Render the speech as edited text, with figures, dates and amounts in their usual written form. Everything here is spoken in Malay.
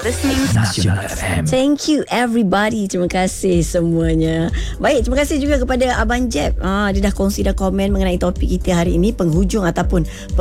listening Nasional FM. Thank you everybody. Terima kasih semuanya. Baik, terima kasih juga kepada Abang Jeb. Dia dah kongsi, dah komen mengenai topik kita hari ini, penghujung ataupun